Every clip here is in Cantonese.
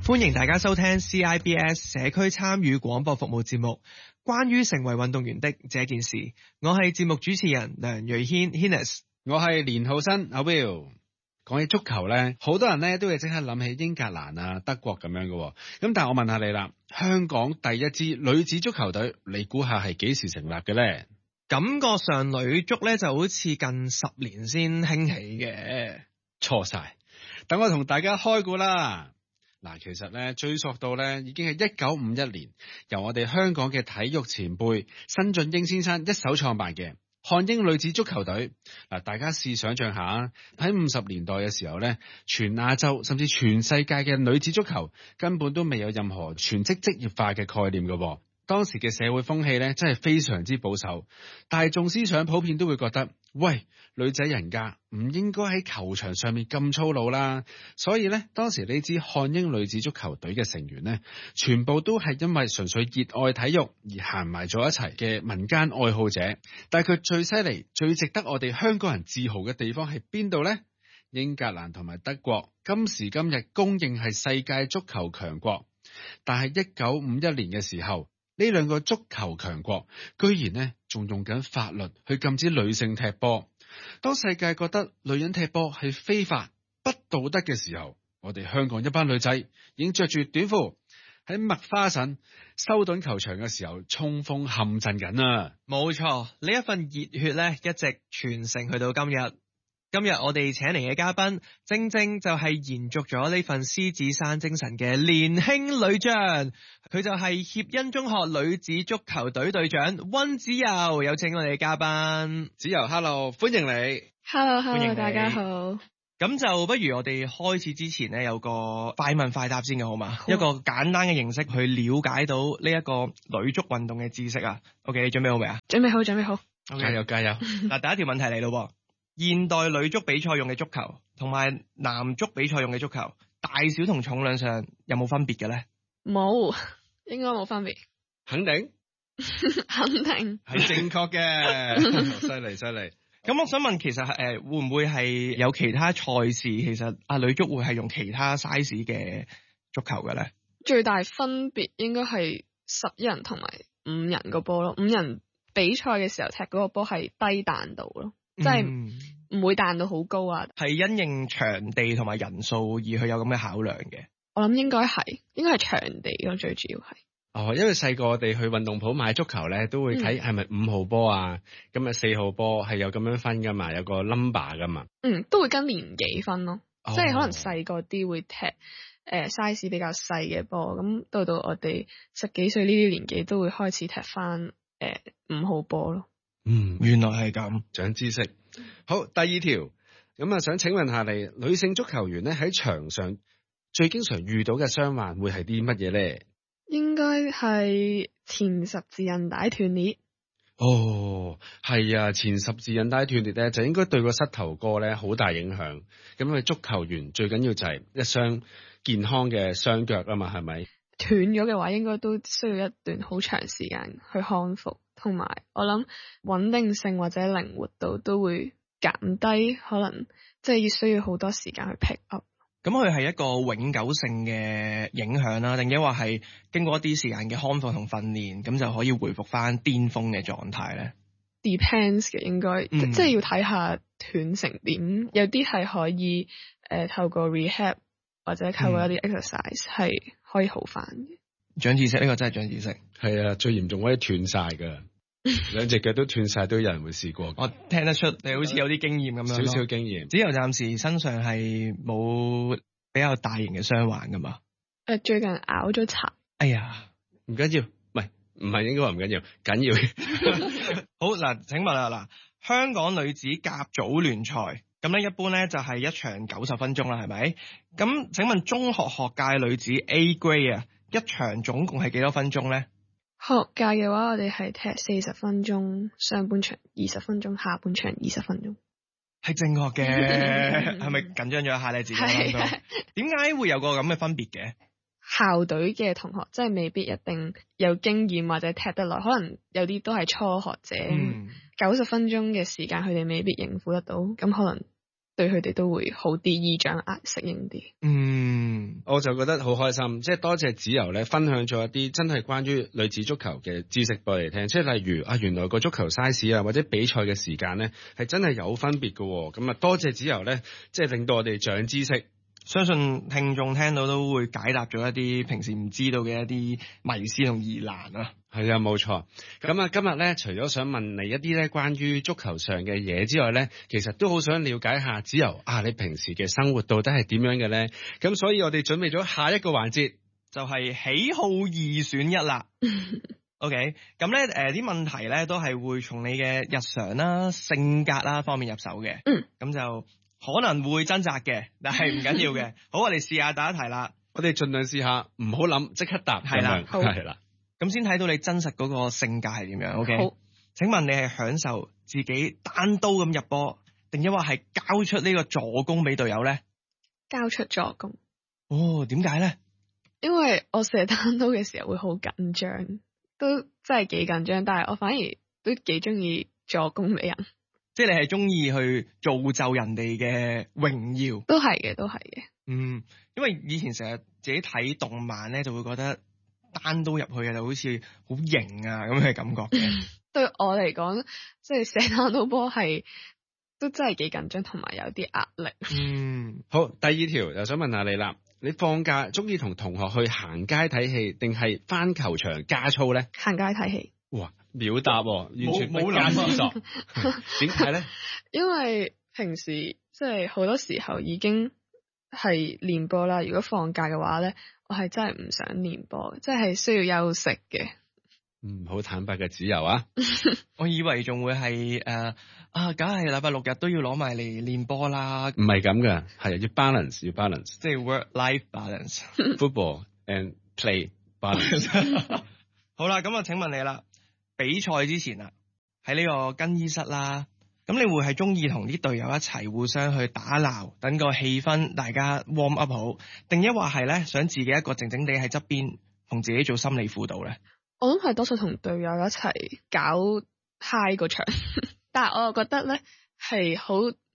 歡迎大家收聽 CIBS 社區參與廣播服務節目，關於成為運動員的這件事。我係節目主持人梁瑞軒 Hinnis， 我係連浩新阿 Will。講起足球呢，好多人呢都會即刻諗起英格蘭啊、德國咁樣嘅。咁但係我問下你啦，香港第一支女子足球隊，你估下係幾時成立嘅呢？ 感覺上女足呢就好似近10年先興起嘅。 錯晒，等我同大家開估啦。嗱，其實咧追溯到咧，已經係1951年，由我哋香港嘅體育前輩申俊英先生一手創辦嘅漢英女子足球隊。嗱，大家試想象下，喺50年代嘅時候咧，全亞洲甚至全世界嘅女子足球根本都未有任何全職職業化嘅概念嘅。當時嘅社會風氣咧，真係非常之保守，大眾思想普遍都會覺得，喂，女仔人家唔應該喺球場上面咁粗魯啦。所以咧，當時呢支漢英女子足球隊嘅成員咧，全部都係因為純粹熱愛體育而行埋咗一齊嘅民間愛好者。但係佢最犀利、最值得我哋香港人自豪嘅地方係邊度呢？英格蘭同埋德國今時今日公認係世界足球強國，但係1951年嘅時候，呢兩個足球強國居然呢仲用緊法律去禁止女性踢波。當世界覺得女人踢波係非法不道德嘅時候，我哋香港一班女仔已經着住短褲喺麥花臣修頓球場嘅時候衝鋒陷陣緊啦。 冇錯，呢一份熱血呢一直傳承去到今日。今日我哋請嚟嘅嘉賓，正正就係延續咗呢份獅子山精神嘅年輕女將，佢就係協恩中學女子足球隊隊長溫子柔。有請我哋嘅嘉賓。 子柔 ，hello， 歡迎你。 hello， 歡迎你。 大家好。 咁就不如我哋開始之前呢，有個快問快答先嘅好嘛？一個簡單嘅形式去了解到呢一個女足運動嘅知識啊。OK， 你準備好未啊？ 準備好，準備好。 Okay. 加油，加油。 嗱，第一條問題嚟咯。現代女足比賽用嘅足球同埋男足比賽用嘅足球，大小同重量上有冇分別嘅咧？ 冇，應該冇分別。 肯定？ 肯定。 係正確嘅。犀利，犀利。 咁我想問，其實會唔會係有其他賽事，其實女足會係用其他 size 嘅足球嘅咧？ 最大分別應該係11人同埋5人個波咯。5人比賽嘅時候踢嗰個波係低彈度咯。即係唔會彈到好高啊， 係因應場地同埋人數而去有咁嘅考量嘅。 我諗應該係場地咯，最主要係。 哦，因為細個我哋去運動鋪買足球咧，都會睇係咪5號波啊，咁啊4號波係有咁樣分噶嘛，有個 number 噶嘛。 都會跟年紀分咯， 哦、 即係可能細個啲會踢size 比較細嘅波，咁到我哋10幾歲呢啲年紀都會開始踢翻5號波咯。 原來係咁， 長知識。好，第二條，咁啊，想請問下你，女性足球員咧喺場上最經常遇到嘅傷患會係啲乜嘢咧？ 應該係前十字韌帶斷裂。 哦，係啊，前十字韌帶斷裂咧，就應該對個膝頭哥咧好大影響。咁佢足球員最緊要就係一雙健康嘅雙腳啊嘛，係咪？ 斷咗嘅話，應該都需要一段好長時間去康復。同埋我諗穩定性或者靈活度都會減低，可能即係需要好多時間去 pick up。 咁佢係一個永久性嘅影響啦，定抑或係經過一啲時間嘅康復同訓練，咁就可以回復翻巔峰嘅狀態咧 ？Depends 嘅，應該即係要睇下斷成點。有啲係可以透過 rehab 或者透過一啲 exercise 係可以好翻嘅。 長知識，呢個真係長知識。 係啊，最嚴重可以斷晒噶。兩隻腳都斷晒，都有人會試過。 我聽得出你好似有啲經驗咁樣。 少少經驗。 子柔暫時身上係冇比較大型嘅傷患噶嘛？ 最近咬咗柴。 哎呀， 唔緊要，唔係應該話唔緊要，緊要。 好嗱，請問啦，香港女子甲組聯賽咁咧，一般咧就係一場90分鐘啦，係咪？咁請問中學學界女子 A grade 啊，一場總共係幾多分鐘咧？ 學界嘅話，我哋係踢40分鐘，上半場20分鐘，下半場20分鐘。 係正確嘅，係咪緊張咗一下你自己諗到？點解會有個咁嘅分別嘅？ 校隊嘅同學真係未必一定有經驗或者踢得耐，可能有啲都係初學者。90分鐘嘅時間，佢哋未必應付得到，咁可能對佢哋都會好啲，易掌握，適應啲。 我就覺得好開心，即係多謝子柔咧分享咗一啲真係關於女子足球嘅知識俾我哋聽，即係例如原來個足球 size 啊，或者比賽嘅時間咧係真係有分別嘅，咁啊多謝子柔咧，即係令到我哋長知識。 相信聽眾聽到都會解答咗一啲平時唔知道嘅一啲迷思同疑難啊。 係啊，冇錯。咁啊，今日咧除咗想問你一啲咧關於足球上嘅嘢之外咧，其實都好想了解下子柔你平時嘅生活到底係點樣嘅咧？咁所以我哋準備咗下一個環節， 就係喜好二選一啦。OK， 咁咧啲問題咧都係會從你嘅日常啦、性格啦方面入手嘅。咁就可能會掙扎嘅，但係唔緊要嘅。好，我哋試下第一題啦。 我哋盡量試下，唔好諗，即刻答。 係啦， 係啦。 咁先睇到你真實嗰個性格係點樣。OK， 好。 請問你係享受自己單刀咁入波，定抑或係交出呢個助攻俾隊友咧？ 交出助攻。 哦，點解咧？ 因為我射單刀嘅時候會好緊張，都真係幾緊張，但係我反而都幾中意助攻俾人。 即係你係中意去造就人哋嘅榮耀， 都係嘅，都係嘅。 因為以前成日自己睇動漫咧，就會覺得單刀入去嘅就好似好型啊咁嘅感覺嘅。 對我嚟講，即係射單刀波係都真係幾緊張，同埋有啲壓力。 好，第二條就想問下你啦，你放假中意同同學去行街睇戲，定係返球場加操咧？ 行街睇戲。 哇！秒答，完全不加思索。點解咧？ 因為平時即係好多時候已經係練波啦。如果放假嘅話咧，我係真係唔想練波，即係需要休息嘅。 好坦白嘅自由啊！ 我以為仲會係梗係禮拜六日都要攞埋嚟練波啦。 唔係咁嘅，係要 balance，要 balance， 即係 work-life balance，football and play balance。 好啦，咁啊，請問你啦。比賽之前啊，喺呢個更衣室啦，咁你會係中意同啲隊友一齊互相去打鬧，等個氣氛大家 warm up 好，定抑或係咧想自己一個靜靜地喺側邊同自己做心理輔導咧？ 我諗係多數同隊友一齊搞 high 個場，但係我又覺得咧係好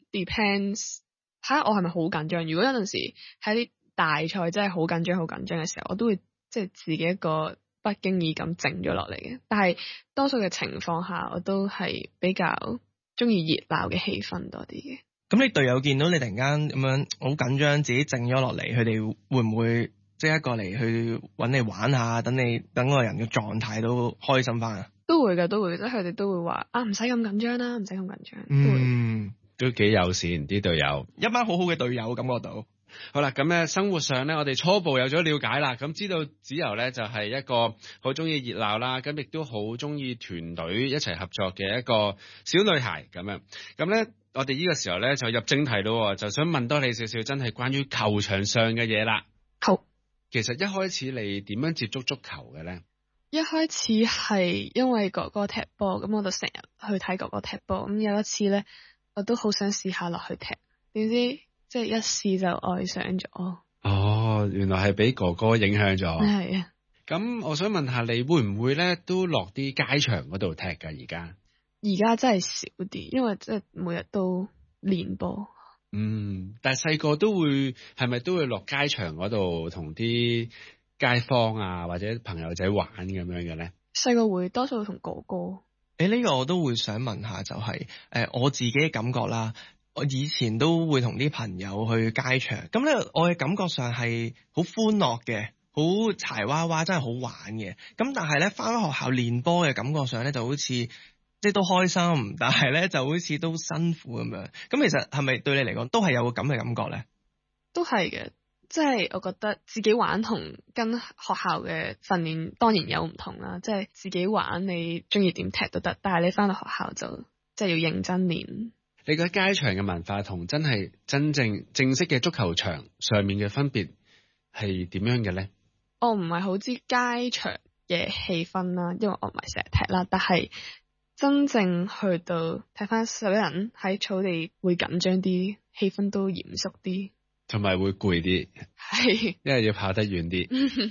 depends 睇下我係咪好緊張。如果有陣時喺啲大賽真係好緊張嘅時候，我都會即係自己一個不經意咁靜咗落嚟嘅，但係多數嘅情況下，我都係比較中意熱鬧嘅氣氛多啲嘅。 咁你隊友見到你突然間咁樣好緊張，自己靜咗落嚟，佢哋會唔會即刻過嚟去揾你玩下，等個人嘅狀態都開心翻啊？ 都會嘅，即係佢哋都會話唔使咁緊張啦，唔使咁緊張。 都幾友善啲隊友， 一班好好嘅隊友，感覺到。 好啦，咁咧生活上咧，我哋初步有咗了解啦。咁知道子柔咧就係一個好中意熱鬧啦，咁亦都好中意團隊一齊合作嘅一個小女孩咁樣。咁咧，我哋呢個時候咧就入正題咯，就想問多你少少真係關於球場上嘅嘢啦。 好， 其實一開始你點樣接觸足球嘅咧？ 一開始係因為哥哥踢波，咁我就成日去睇哥哥踢波。咁有一次咧，我都好想試下落去踢，點知即係一試就愛上咗。 哦，原來係俾哥哥影響咗。 係啊。 咁我想問下你會唔會咧都落啲街場嗰度踢㗎？而家真係少啲，因為即係每日都練波。 但係細個都會係咪都會落街場嗰度同啲街坊啊或者朋友仔玩咁樣嘅咧？ 細個會多數同哥哥。 呢個我都會想問下，就係我自己嘅感覺啦。我以前都會同啲朋友去街場，咁咧我嘅感覺上係好歡樂嘅，好柴娃娃，真係好玩嘅。咁但係咧返學校練波嘅感覺上咧就好似即係都開心，但係咧就好似都辛苦咁樣。咁其實係咪對你嚟講都係有個咁嘅感覺咧？都係嘅， 即係我覺得自己玩同跟學校嘅訓練當然有唔同啦。即係自己玩你中意點踢都得，但係你返到學校就即係要認真練。 你覺得街場嘅文化同真正式嘅足球場上面嘅分別係點樣嘅咧？ 我唔係好知街場嘅氣氛啦，因為我唔係成日踢啦。但係真正去到睇翻11人喺草地會緊張啲，氣氛都嚴肅啲， 同埋會攰啲， 係因為要跑得遠啲。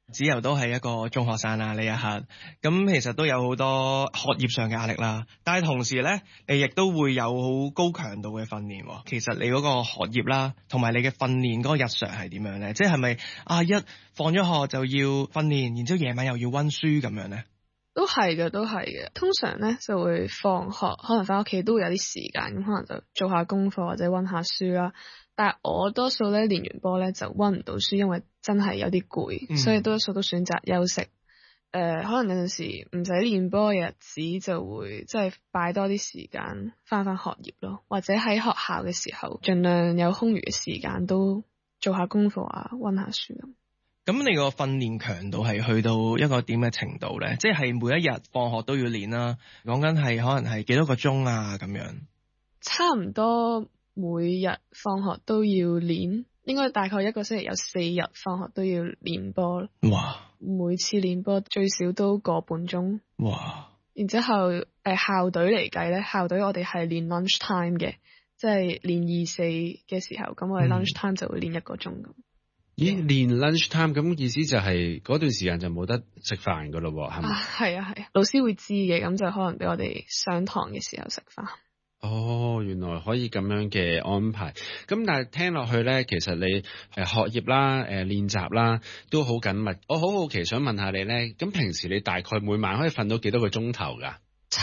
子柔都係一個中學生啦，呢一刻咁其實都有好多學業上嘅壓力啦，但係同時咧，你亦都會有好高強度嘅訓練。其實你嗰個學業啦，同埋你嘅訓練嗰個日常係點樣咧？即係咪一放咗學就要訓練，然之後夜晚又要溫書咁樣咧？ 都係嘅，都係嘅。通常咧就會放學，可能翻屋企都會有啲時間，咁可能就做下功課或者溫下書啦。但係我多數咧練完波咧就溫唔到書，因為真係有啲攰，所以多數都選擇休息。可能有陣時唔使練波嘅日子就會即係擺多啲時間翻學業咯，或者喺學校嘅時候盡量有空餘嘅時間都做下功課啊，溫下書咁。 咁你個訓練強度係去到一個點嘅程度咧？即係每一日放學都要練啦，講緊係可能係幾多個鐘啊咁樣？差唔多每日放學都要練，應該大概一個星期有4日放學都要練波。 哇！ 每次練波最少都個半鐘。 哇！然之後校隊嚟計咧，校隊我哋係練 lunch time 嘅，即係練2-4嘅時候，咁我哋 lunch time 就會練1個鐘咁。 咦，練 lunch time 咁意思就係嗰段時間就冇得食飯噶咯，係咪？ 係啊，老師會知嘅，咁就可能俾我哋上堂嘅時候食飯。 哦，原來可以咁樣嘅安排。咁但係聽落去咧，其實你學業啦、練習啦都好緊密。我好好奇想問下你咧，咁平時你大概每晚可以瞓到幾多個鐘頭噶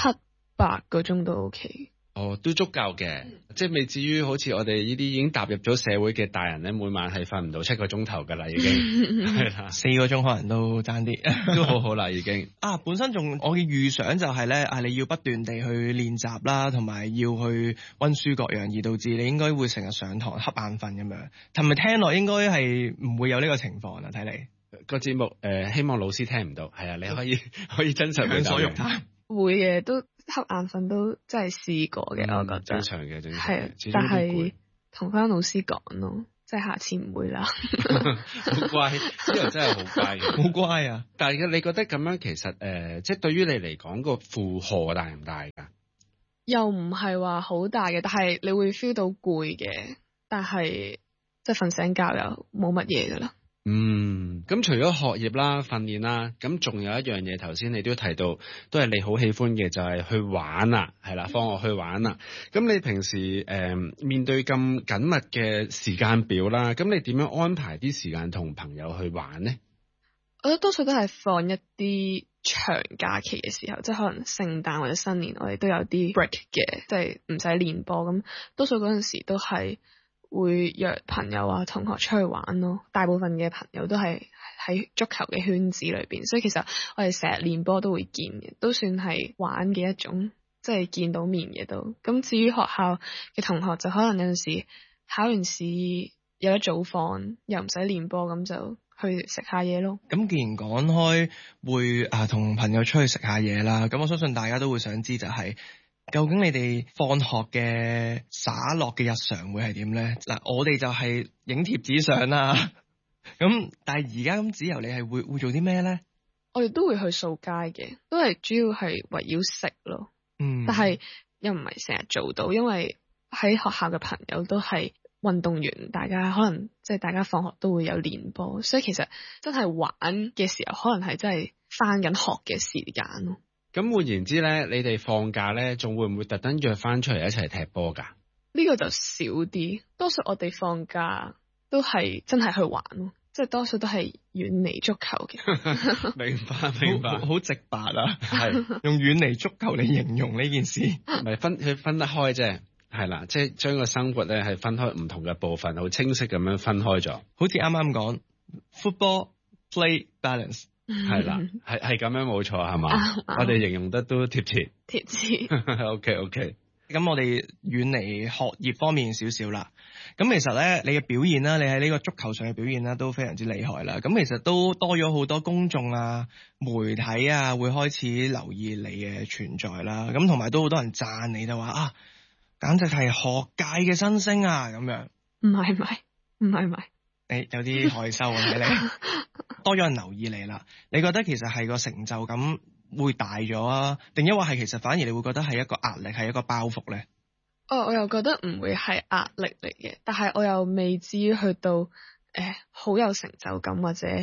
？7-8個鐘都 OK。 哦，都足夠嘅，即係未至於好似我哋呢啲已經踏入咗社會嘅大人咧，每晚係瞓唔到7個鐘頭噶啦，已經係啦 ，4個鐘可能都爭啲， 都好好啦，已經。 本身仲我嘅預想就係咧，你要不斷地去練習啦，同埋要去溫書各樣，而導致你應該會成日上堂瞌眼瞓咁樣。係咪聽落應該係唔會有呢個情況啊？睇嚟個節目希望老師聽唔到，係啊，你可以真實去所欲談。 會嘅，都瞌眼瞓都真係試過嘅，我覺得正常嘅， 係，但係同翻老師講咯，即係下次唔會啦。 好乖，呢個真係好乖嘅， 好乖啊！ 但係你覺得咁樣其實即係對於你嚟講個負荷大唔大噶？ 又唔係話好大嘅，但係你會 feel 到攰嘅，但係即係瞓醒覺又冇乜嘢噶啦。 咁除咗學業啦、訓練啦，咁仲有一樣嘢，頭先你都提到，都係你好喜歡嘅，就係去玩啦，係啦，放學去玩啦。咁你平時面對咁緊密嘅時間表啦，咁你點樣安排啲時間同朋友去玩呢？ 我覺得多數都係放一啲長假期嘅時候，即係可能聖誕或者新年，我哋都有啲 break 嘅，即係唔使練波咁。多數嗰陣時都係會約朋友啊、同學出去玩咯，大部分嘅朋友都係喺足球嘅圈子裏邊，所以其實我哋成日練波都會見嘅，都算係玩嘅一種，即係見到面嘅都。咁至於學校嘅同學就可能有陣時考完試有得早放，又唔使練波，咁就去食下嘢咯。 咁既然講開會同朋友出去食下嘢啦，咁我相信大家都會想知就係，究竟你哋放學嘅灑落嘅日常會係點咧？嗱，我哋就係影貼紙相啦。咁但係而家咁子柔你係會做啲咩咧？ 我哋都會去掃街嘅，都係主要係圍繞食咯。但係又唔係成日做到，因為喺學校嘅朋友都係運動員，大家可能即係大家放學都會有練波，所以其實真係玩嘅時候，可能係真係返緊學嘅時間咯。 咁換言之咧，你哋放假咧，仲會唔會特登約翻出嚟一齊踢波噶？ 呢個就少啲，多數我哋放假都係真係去玩咯，即係多數都係遠離足球嘅。 明白， 好直白啊，係用遠離足球嚟形容呢件事， 咪分得開啫，係啦，即係將個生活咧係分開唔同嘅部分，好清晰咁樣分開咗。 好似啱啱講 football play balance。 係啦，係咁樣冇錯係嘛？我哋形容得都貼切。OK。 咁我哋遠離學業方面少少啦。咁其實咧，你嘅表現啦，你喺呢個足球上嘅表現啦，都非常之厲害啦。咁其實都多咗好多公眾啊、媒體啊，會開始留意你嘅存在啦。咁同埋都好多人讚你，就話簡直係學界嘅新星啊咁樣。 唔係。 有啲害羞啊！睇你多咗人留意你啦，你覺得其實係個成就感會大咗啊？定抑或係其實反而你會覺得係一個壓力，係一個包袱咧？ 我又覺得唔會係壓力嚟嘅，但係我又未至於去到好有成就感或者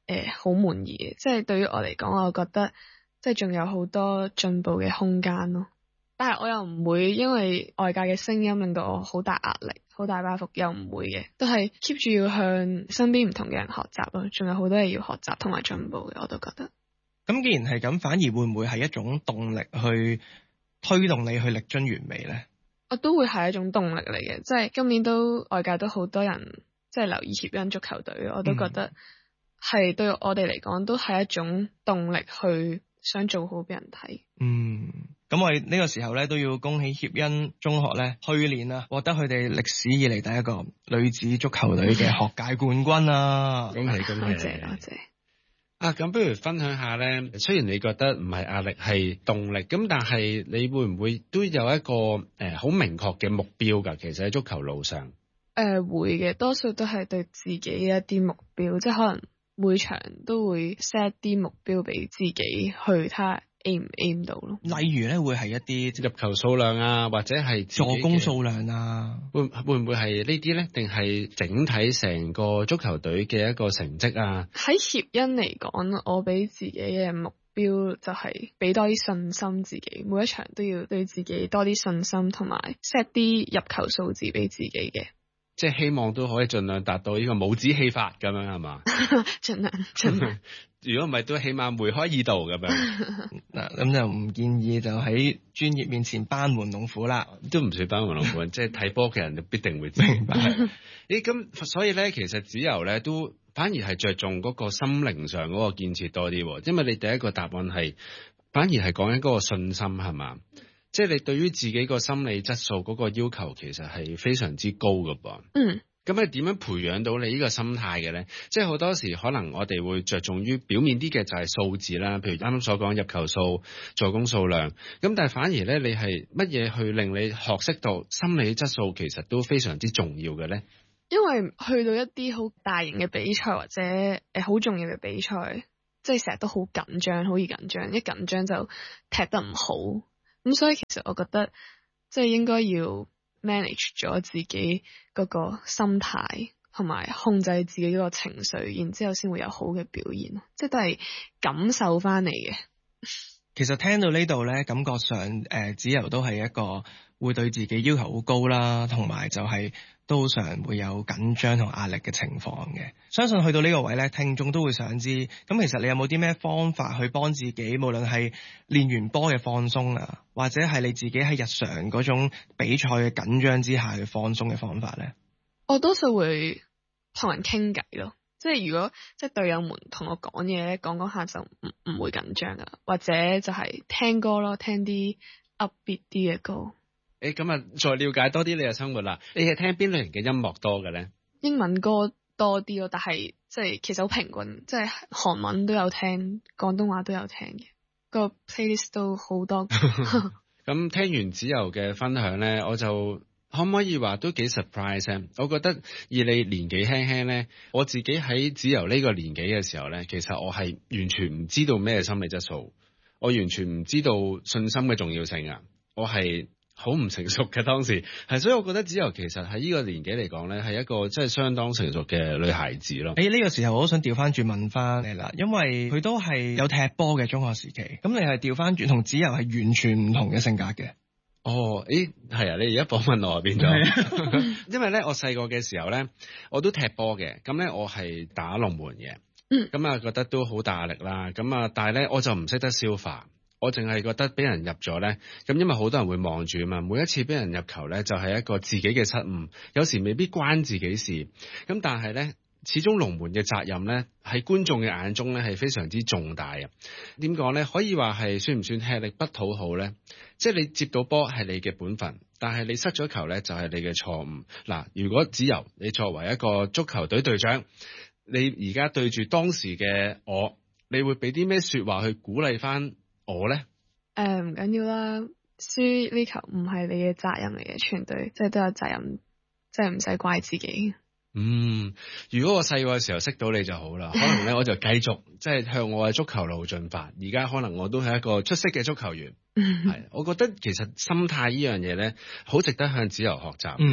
好滿意嘅，即係對於我嚟講，我覺得即係仲有好多進步嘅空間咯。但係我又唔會因為外界嘅聲音令到我好大壓力、好大包袱，又唔會嘅，都係 keep 住要向身邊唔同嘅人學習咯。仲有好多嘢要學習同埋進步嘅，我都覺得。 咁既然係咁，反而會唔會係一種動力去推動你去力臻完美呢？ 我都會係一種動力嚟嘅，即係今年都外界都好多人即係留意協恩足球隊，我都覺得係對我哋嚟講都係一種動力去想做好俾人睇。 咁我哋呢個時候咧都要恭喜協恩中學咧去年啊獲得佢哋歷史以嚟第一個女子足球隊嘅學界冠軍啊！ 恭喜恭喜！ 多謝多謝。 咁不如分享下咧，雖然你覺得唔係壓力係動力，咁但係你會唔會都有一個好明確嘅目標㗎？其實喺足球路上， 會嘅，多數都係對自己一啲目標，即係可能每場都會 set 啲目標俾自己去睇下 aim 唔 aim 到咯。 例如咧會係一啲入球數量啊，或者係助攻數量啊， 會唔會係呢啲咧？定係整體成個足球隊嘅一個成績啊？ 喺協恩嚟講，我俾自己嘅目標就係俾多啲信心自己，每一場都要對自己多啲信心，同埋 set 啲入球數字俾自己嘅。 即係希望都可以盡量達到呢個帽子戲法咁樣係嘛？ 盡量。 如果唔係都起碼梅開二度咁樣。 嗱咁就唔建議就喺專業面前班門弄斧啦， 都唔算班門弄斧，即係睇波嘅人就必定會知。明白。咁所以咧，其實子柔咧都反而係着重嗰個心靈上嗰個建設多啲，因為你第一個答案係反而係講緊嗰個信心係嘛？即係你對於自己個心理質素嗰個要求其實係非常之高㗎噃。咁你點樣培養到你呢個心態嘅咧？即係好多時可能我哋會着重於表面啲嘅就係數字啦，譬如啱啱所講入球數、助攻數量。咁但係反而咧，你係乜嘢去令你學識到心理質素其實都非常之重要嘅咧？ 因為去到一啲好大型嘅比賽或者好重要嘅比賽，即係成日都好緊張，好易緊張，一緊張就踢得唔好。咁所以其實我覺得即係應該要 manage 咗自己嗰個心態，同埋控制自己嗰個情緒，然之後先會有好嘅表現，即係都係感受翻嚟嘅。 其實聽到呢度咧，感覺上子柔都係一個會對自己要求好高啦，同埋就係都常會有緊張同壓力嘅情況嘅。相信去到呢個位咧，聽眾都會想知，咁其實你有冇啲咩方法去幫自己，無論係練完波嘅放鬆啊，或者係你自己喺日常嗰種比賽嘅緊張之下去放鬆嘅方法咧？ 我多數會同人傾偈咯。即係如果即係隊友們同我講嘢咧，講下就唔會緊張噶，或者就係聽歌咯，聽啲 upbeat 啲嘅歌。咁啊，再了解多啲你嘅生活啦。你係聽邊類型嘅音樂多嘅咧？ 英文歌多啲咯，但係即係其實好平均，即係韓文都有聽，廣東話都有聽嘅，個 playlist 都好多。 咁聽完子柔嘅分享咧，我就可唔可以話都幾 surprise 咧？我覺得以你年紀輕輕咧，我自己喺子柔呢個年紀嘅時候咧，其實我係完全唔知道咩心理質素，我完全唔知道信心嘅重要性啊！我係好唔成熟嘅當時，所以我覺得子柔其實喺呢個年紀嚟講咧，係一個真係相當成熟嘅女孩子咯。呢個時候我都想調翻轉問翻你啦，因為佢都係有踢波嘅中學時期，咁你係調翻轉同子柔係完全唔同嘅性格嘅。 係啊！你而家訪問我變咗，因為咧我細個嘅時候咧，我都踢波嘅，咁咧我係打龍門嘅，咁啊覺得都好大壓力啦，咁啊但係咧我就唔識得消化，我淨係覺得俾人入咗咧，咁因為好多人會望住啊嘛，每一次俾人入球咧就係一個自己嘅失誤，有時未必關自己事，咁但係咧。始終龍門嘅責任咧，喺觀眾嘅眼中咧係非常之重大啊！點講咧？可以話係算唔算吃力不討好咧？即係你接到波係你嘅本分，但係你失咗球咧就係你嘅錯誤。嗱，如果子柔你作為一個足球隊隊長，你而家對住當時嘅我，你會俾啲咩說話去鼓勵翻我咧？ 唔緊要啦，輸呢球唔係你嘅責任嚟嘅，全隊即係都有責任，即係唔使怪自己。 如果我細個嘅時候識到你就好啦，可能咧我就繼續即係向我嘅足球路進發。而家可能我都係一個出色嘅足球員，係我覺得其實心態呢樣嘢咧，好值得向子柔學習。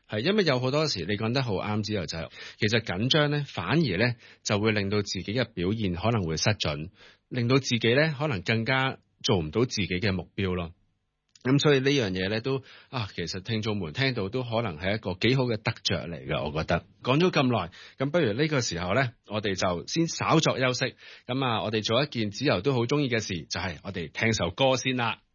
係因為有好多時你講得好啱之後就係、其實緊張咧反而咧就會令到自己嘅表現可能會失準，令到自己咧可能更加做唔到自己嘅目標咯。咁所以呢樣嘢咧都其實聽眾們聽到都可能係一個幾好嘅得着嚟嘅，我覺得。講咗咁耐，咁不如呢個時候咧，我哋就先稍作休息。咁我哋做一件子由都好中意嘅事，就係我哋聽首歌先啦。